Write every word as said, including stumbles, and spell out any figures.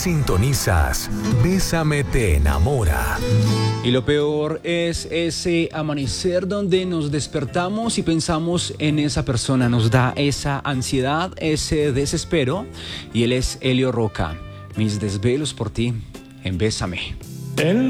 Sintonizas Bésame te enamora. Y lo peor es ese amanecer donde nos despertamos y pensamos en esa persona. Nos da esa ansiedad, ese desespero. Y él es Elio Roca. Mis desvelos por ti en Bésame. El